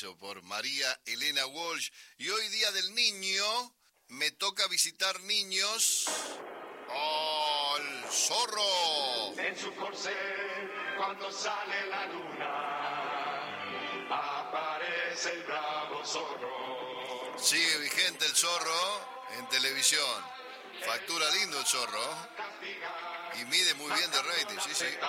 hizo por María Elena Walsh. Y hoy, Día del Niño, me toca visitar niños. ¡Oh, el zorro! En su corcel, cuando sale la luna, aparece el bravo zorro. Sigue vigente el zorro en televisión. Factura lindo el zorro. Y mide muy bien de rating, sí, sí.